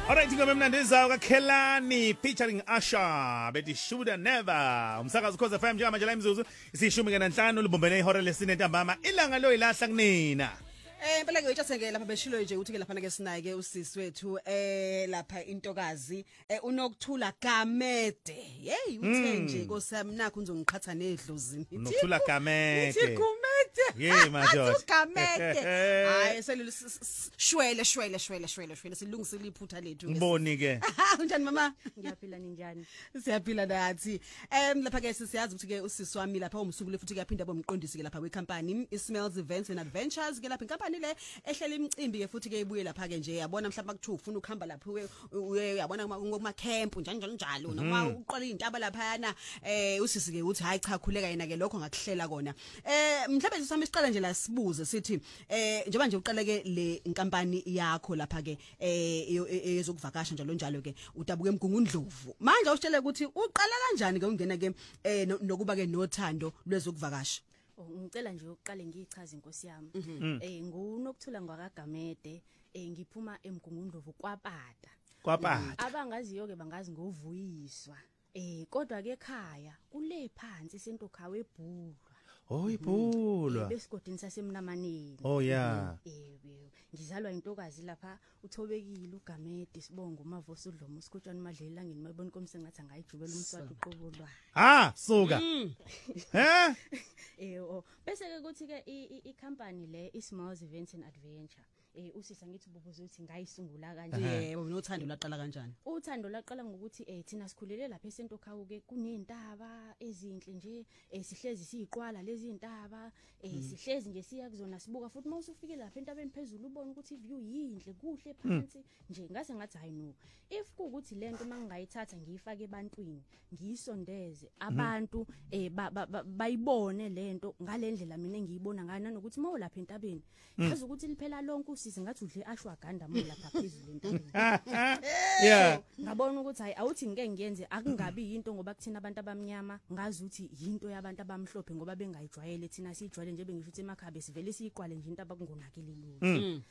Alright, ngome mnandizayo kaKhelani featuring Asha bethi should never. Umsakazo Khoza FM njengamanje la imzuzu isishumi kananhlanu libumbene ihora lesine ntambama ilanga lo ilahla kunina. Impela ke uyithatheke lapha beshilo nje ukuthi ke lapha ke sinaye ke usisi wethu lapha intokazi unokuthula Gamede. Hey uthe nje nkosami nakho uzongiqhatha nedlozi. Unokuthula Gamede. Yey madoda. Gamede. Hayi selulu shwele silungisile iphutha lethu. Ngiboni ke. Unjani mama? Ngiyaphila ninjani? Siyaphila nathi. Lapha ke siyazi ukuthi ke usisi wami lapha umsukule futhi kuyaphinda bomqondisi ke lapha kwecompany iSmells Events and Adventures ke lapha inkampani le ehlela imicimbi ke futhi ke ibuye lapha ke nje yabona mhlawumbe kuthiwa ufuna ukuhamba lapha uyabona kuma camp njalo noma uqala izintaba lapha yana usisi ke uthi hayi cha khuleka yena ke lokho ngakuhlela kona mhlawumbe sisami siqala nje la sibuze sithi njengoba nje uqala ke le inkampani yakho lapha ke ezokuvakasha njalo ke udabuke eMgungundlovu manje usitshele ukuthi uqala kanjani ke ungena ke nokuba ke nothando lwezokuvakasha. Ngicela nje uqale ngiyichaze inkosi yami. Ngunokuthula ngwakaGamede ngiphuma eMgungundlovu kwaPata. Abangaziyo ke bangazi ngovuyiswa. Kodwa ke ekhaya kule phansi sentokhawe eBhulwa. Oh iBhulwa. Besigodini sasemnamaneni. Oh yeah. Ngizalwa intokazi lapha uthobekile uGamede sibonga uMavosi uDlomo uSikhotshana Madlela ngini mayibona inkosi ngathi angayijubela umswati uqobolwa. Suka. Bese ke kuthi ke icompany le iSmells Events and Adventure usisa ngithi ububuze ukuthi ngayisungula kanjani. Yebo nothando laqala kanjani? Uthando laqala ngokuthi thina sikhulele lapha eSentokhawu ke kunezintaba ezinhle nje sihlezi siyiqwala lezi intaba sihlezi nje siya kuzona sibuka futhi mawusufike lapha entabeni phezulu ubone ukuthi iview yinhle kuhle phansi nje ngase ngathi hayi no if kuukuthi lento mangayithatha ngiyifake ebantwini ngiyisondeze abantu bayibone lento ngalendlela mina engiyibona ngayo nanokuthi mawu lapha entabeni yazi ukuthi liphela lonke usisi ngathi udle ashwaganda mo lapha phezulu entabeni. Yeah. Ngabona ukuthi hayi awuthi ngeke ngiyenze akungabi into ngoba kuthina abantu abamnyama ngazi ukuthi yinto yabantu abamhlophe ngoba bengayijwayele thina siyijwayele nje bengisho ukuthi emakhabe sivele siyiqwale nje into abakungonakeli lutho.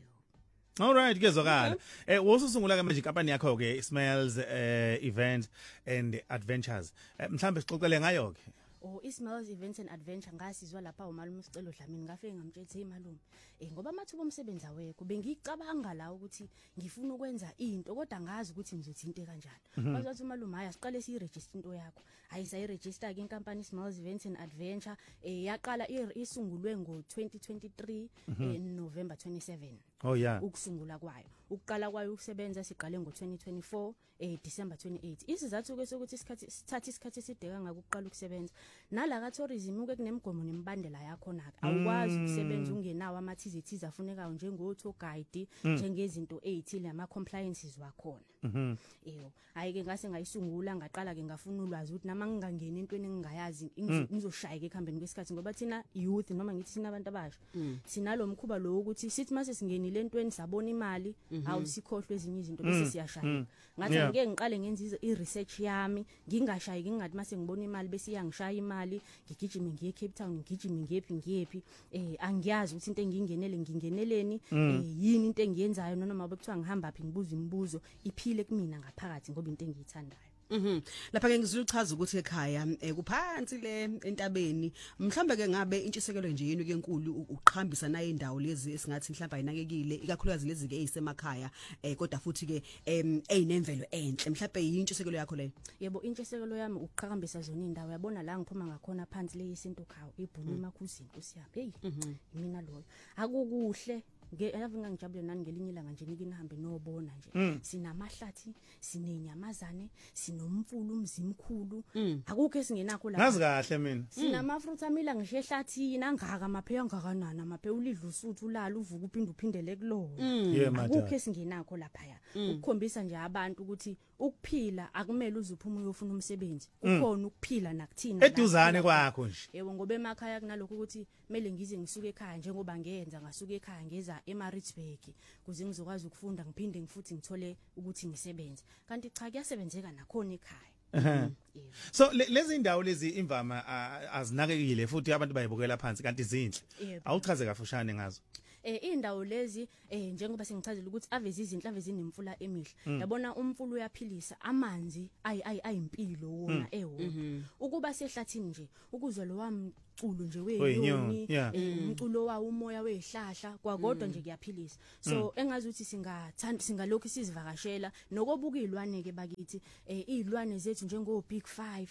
Alright kezwakala. Wosusungula ke manje inkampani yakho ke iSmells Events and Adventures. Mhlambe sixoxele ngayo ke. iSmells Events and Adventure ngasizwa lapha umalume uSicelo Dlamini ngafike ngamtshela hey malume ngoba amathuba omsebenzi awekho bengicabanga la ukuthi ngifuna ukwenza into kodwa ngazi ukuthi ngizothi into kanjani bazothi umalume haya siqale siyiregister into yakho hayi sayiregister ke inkampani iSmells Events and Adventure yaqala isungulwe ngo2023 November 27. Oh yeah. Ukusungula kwayo ukuqala kwayo ukusebenza siqale ngo2024 December 28. Isizathu ke sokuthi sithatha isikhathi esideka ngakuqala ukusebenza nala ka tourism uke kunemigomo nemibandela yakho naka awukwazi ukusebenza ungenawo amathizithiza afunekayo njengo tour guide njengezinto ezithile ama compliances wakhona. Hayi ke ngase ngayisungula ngaqala ke ngafuna ulwazi ukuthi nama ngingangena entweni engingayazi ngizoshayeka ekhambeni kwesikhathi ngoba thina youth noma ngithi sina abantu abasha sinalomkhuba lo ukuthi sithi mase singenile entweni sabona imali awusikhohlwe ezinye izinto bese siyashaya ngathi ngeke ngiqale ngenza i-research yami ngingashayeki ngathi mase ngibona imali bese iyangishaya imali ngigijime ngiye Cape Town ngigijime ngiyephi angiyazi ukuthi into engingenele ngingeneleni yini into engiyenzayo noma bekuthiwa ngihamba phi ngibuza imibuzo iphile kumina ngaphakathi ngoba into engiyithandayo. Lapha ke ngizochaza ukuthi ekhaya kuphansi le entabeni mhlambe ke ngabe intshisekelo nje yini ke enkulu uqhambisa naye indawo lezi esingathi mhlamba ayinakekile ikakhulukazi lezi ke ezisemakhaya kodwa futhi ke ezinemvelo enhle mhlawumbe yintshisekelo yakho leyo. Yebo intshisekelo yami uqhakambisa zona indawo yabona la ngiphuma ngakhona phansi le yeSentokhawu iBhulu eMakhuzini kusiyaphi hey mina loyo akukuhle ngeyavinga ngijabule nani ngelinye ilanga nje nikinihambe nobona nje sinamahlathi sinenyamazane sinomfulu umzimkhulu akukho esingenakho lapha ngazi kahle mina sinamafruit amila ngisho ehlathini angaka maphe angakanana maphe ulidla usuthu ulala uvuka uphindele kulona akukho esingenakho lapha ya ukukhombisa nje abantu ukuthi ukuphila akumele uzuphuma uyofuna umsebenzi kukhona ukuphila nakuthina eduzane kwakho nje. Yebo ngoba emakhaya kunalokho ukuthi mele ngize ngisuke ekhaya njengoba ngiyenza ngasuka ekhaya ngeza eMaritzburg kuze ngizokwazi ukufunda ngiphinde ngifuthi ngithole ukuthi ngisebenze kanti cha kuyasebenzeka nakhona ekhaya. So lezi indawo lezi imvama azinakekile futhi abantu bayibukela phansi kanti izinhle awuchaze kafushane ngazo. indawo lezi njengoba sengichazile ukuthi aveze izinhlave zinemfula emihle yabona umfula uyaphilisa amanzi ayimpilo wona ewona ukuba sehlathini nje ukuzwa lo wamculo nje wenyoni umculo wawo umoya wezihlahla kwakodwa nje kuyaphilisa so engazi ukuthi singalokho sizivakashela nokobuka izilwane ke bakithi izilwane zethu njengo Big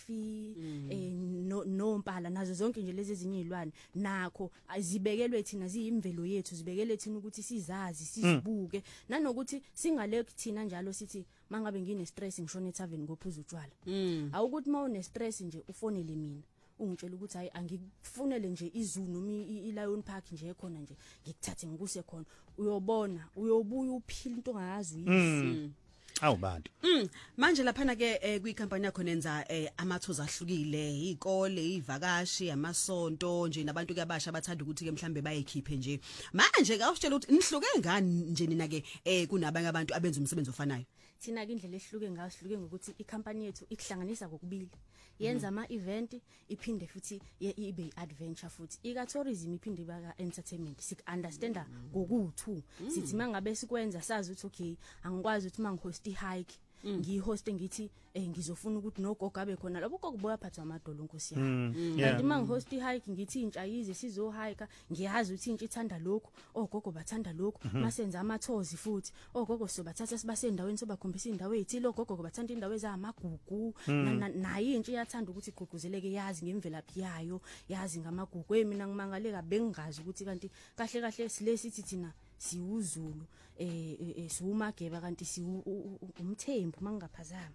5 nompala nazo zonke nje lezi ezinye izilwane nakho azibekelwe thina ziyimvelo yethu zibekelwe thina ukuthi sizazi sizibuke nanokuthi singalekho thina njalo sithi mangabe ngine stress ngishona ethaveni ngophuza utshwala awukuthi mawune stress nje ufonele mina ungitshela ukuthi hayi angikufunele nje izulu noma iLion Park nje ekhona nje ngikuthathe ngikuse khona uyobona uyobuya uphila into ongayazi uyisi awubantu manje laphana ke kuyikampani yakho nenza amathoza ahlukile izikole izivakashi amasonto nje nabantu ke abasha bathanda ukuthi ke mhlambe bayekhiphe nje manje ke awusitshela ukuthi nihluke ngani nje nina ke kunabanye abantu abenza umsebenzi ofanayo thina ke indlela ehluke ngayo sihluke ngokuthi icompany yethu ikuhlanganisa kokubili yenza ama-event iphinde futhi ibe adventure futhi ika tourism iphinde iba entertainment sik understanda ngoku2 sithi mangabe sikwenza sazi ukuthi okay angikwazi ukuthi mangihost ihike ngihoste ngithi ngizofuna ukuthi nogogo abe khona lapho kokuboya phatha amadolo nkosi yami kanti mangihost ihike ngithi intsha yize sizohike ngiyazi ukuthi intsha ithanda lokho ogogo bathanda lokho masenza amathozi futhi ogogo sobathatha sibasendaweni sobakhombisa indawo ezithile ogogo bathanda indawo ezamagugu naye intsha iyathanda ukuthi igqugquzeleke yazi ngemvelaphi yayo yazi ngamagugu mina ngimangaleka bengingazi ukuthi kanti kahle kahle silesithi thina siwuzulu siwumageba kanti umthembu mangingaphazama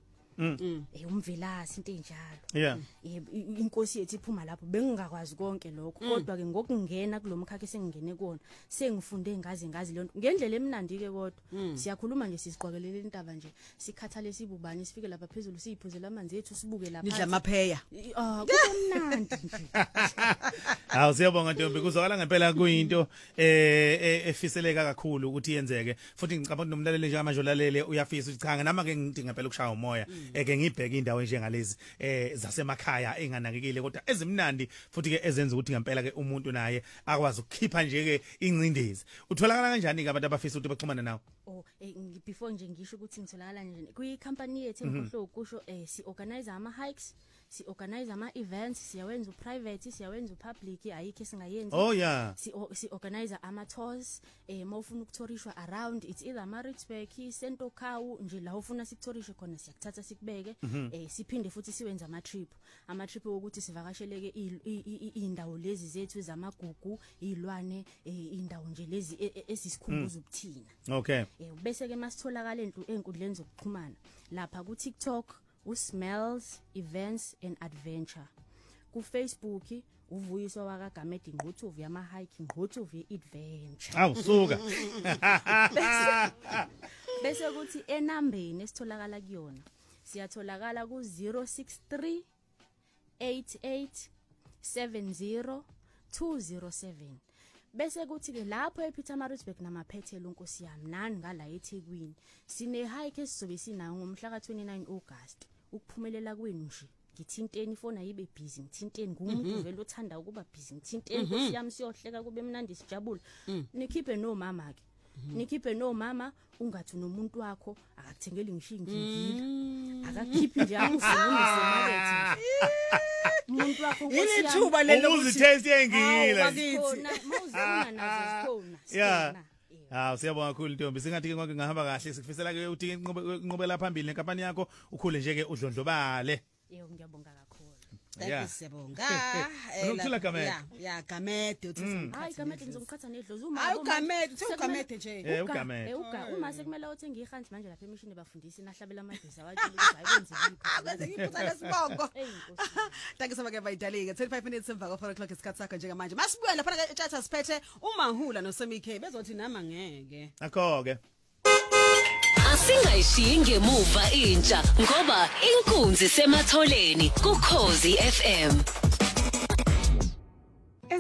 umvelasi into enjalo inkosi yethu iphuma lapho bengingakwazi konke lokho kodwa ke ngokungena kulomkhakha sengingene kuona sengifunde ngazi lonto ngendlela emnandi ke kodwa siyakhuluma nje siziqwakelele intaba nje sikhathale sibubani sifike lapha phezulu siyiphuzela amanzi ethu sibuke lapha nidla amapheya kumnandi nje hawu siyabonga Ntombi kuzwakala ngempela kuyinto efiseleka kakhulu ukuthi yenzeke futhi ngicabanga ukuthi nomlaleli nje manje olalele uyafisa ukuthi cha nama ke ngidinga phela ukushaya umoya eke ngibheke indawo njengalezi zasemakhaya enganakekile kodwa ezimnandi futhi ke ezenza ukuthi ngempela ke umuntu naye akwazi ukukhipha nje ke incindezi utholakala kanjani ke abantu abafisa ukuthi baxhumane nawe before nje ngisho ukuthi ngitholakala nje kwi-company yethu engikhohlo ukusho si organize ama hikes si organize ama events siyawenza uprivate siyawenza upublic ayikho singayenza si organize ama tours mawufuna ukuthorishwa around it's either Maritzburg Sento Cow nje la ufuna sikuthorishe khona siyakuthatha sikubeke siphinde futhi siwenza ama trip ukuthi sivakasheleke indawo lezi zethu zamagugu izilwane indawo nje lezi esisikhumbuza ukuthina okay bese ke masitholakala enkundleni zokuxhumana lapha ku TikTok uSmells Events and Adventure ku Facebook uvuyiswa wakaGamedi Ngquthuvi yama hiking Ngquthuvi adventure awusuka bese kuthi enambeni esitholakala kuyona siyatholakala ku 063 88 70 207 bese kuthi ke lapho ePietermaritzburg namaphethelo nkosi yami nani ngala eThekwini sine hike esizobe sinayo ngomhla ka29 August ukuphumelela kwenu nje ngithinteni ifona yibe busy ngithinteni ngumuntu vele othanda ukuba busy ngithinteni nkosi yami siyohleka kube mnandi sijabule nikhiphe nomama ke nikhiphe nomama ungathi nomuntu wakho akakuthengeli ngisho ingingila akakhiphi nje amusilungise market umuntu wakho ilithuba lelo uzitest yengila khona mawuzifuna nazo zikhona siyabonga kakhulu Ntombi singathi ke konke ngahamba kahle sikufisela ke uthi inqobela phambili nenkampani yakho ukhule nje ke udlondlobale ngiyabonga kakhulu siyabonga Unokuthula Gamede Gamede uthi hayi Gamede ngizomkhatha nedlozi uma hayi Gamede uthi uGamede nje uGamede uma sekumele uthenge ihanti manje lapha emishini bafundisa inahlabela amadlozi awatshela ukuthi hayi kwenze iphutha lesibongo thank you so much bayidalike 25 minutes emva kwa 4 o'clock isikhathi sakho njengamanje masibuye lapha ke eChatha siphethe uMahula noSemikhe bezothi nama ngeke akho ke Asingayishiyi ngemuva intsha ngoba inkunzi sematholeni kuKhozi FM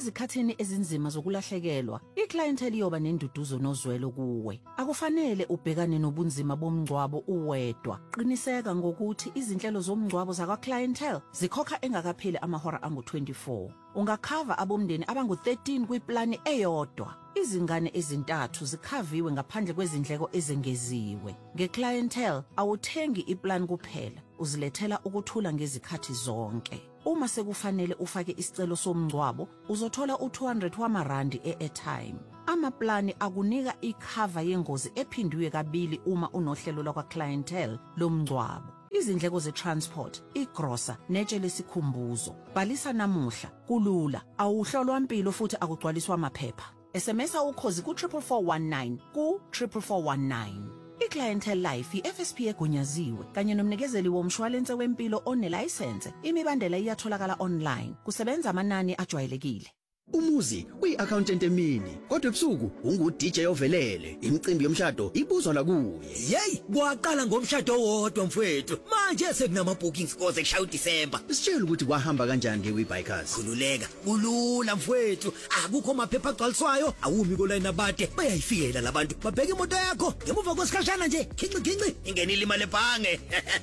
Ezikhathini ezinzima zokulahlekelwa, iclientele iyoba nenduduzo nozwelo kuwe. Akufanele ubhekane nobunzima bomngcwabo uwedwa. Qiniseka ngokuthi izinhlelo zomngcwabo zakwa clientele zikhokha engakapheli amahora angu-24. Ungakhava abomndeni abangu-13 kwiplani eyodwa. Izingane ezintathu zikhaviwe ngaphandle kwezindleko ezengeziwe. Ngeclientele awuthengi iplan kuphela, uzilethela ukuthula ngezikhathi zonke. Uma sekufanele ufake isicelo somngcwabo, uzothola u200 wamarandi e-airtime. Amaplani akunika ikhava yengozi ephindiwe kabili uma unohlelo lwakwa clientele lomngcwabo. Izindleko ze-transport, igrosa, netshe lesikhumbuzo. Bhalisa namuhla, kulula, awuhlolwa impilo futhi akugcwaliswa amaphepha. SMS ukhozi ku-44419 ku-44419. I-Clientele Life i-FSP egunyaziwe kanye nomnikezeli womshwalense wempilo onelayisense. Imibandela iyatholakala online. Kusebenza amanani ajwayelekile. Umuzi uyi-accountant emini kodwa ebusuku ungu-DJ ovelele. Imicimbi yomshado ibuzwa la kuye. Yey, kwaqala ngomshado wodwa mfowethu. Manje sekunama bookings koze kushaya uDisemba. Sitshela ukuthi kwahamba kanjani ngeWeBuyCars. Khululeka, kulula mfowethu. Akukho maphepha agcwaliswayo, awumi kolayini abade. Bayayifikela labantu. Babheka imoto yakho, ngemuva kwesikhashana nje. Khinci, ingenile imali ebhange.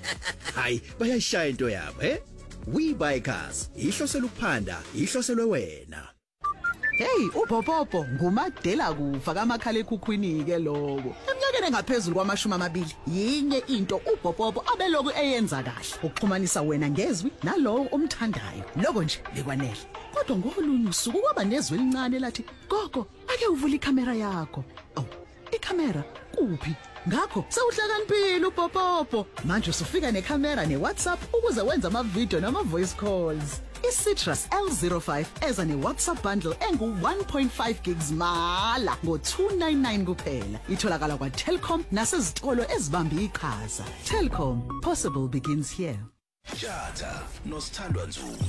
Hayi, bayayishaya into yabo, WeBuyCars, ihlosela ukuphanda, ihloselwe wena. Hey, uBhobobo ngumadela kufa kamakhala ekhukhwini ke lokho. Eminyakeni engaphezulu kwama20, yinye into uBhobobo abeloko eyenza kahle, ukuxhumanisa wena ngezwi nalowo omthandayo. Lokho nje lekwanele. Kodwa ngolunye usuku kwaba nezwi elincane lathi, "Gogo, ake uvule ikamera yakho." Aw, ikamera kuphi? Ngakho sewuhlakaniphile uBhobobo. Manje usufika nekamera neWhatsApp ukuze wenze ama-video nama-voice calls. ICitrus L05 eza ne-WhatsApp bundle engu-1.5 gigs mala ngo-299 kuphela. Itholakala kwa-Telkom nasezitolo ezibambe iqhaza. Telkom, possible begins here. Shata, Nostandwa Nzulu.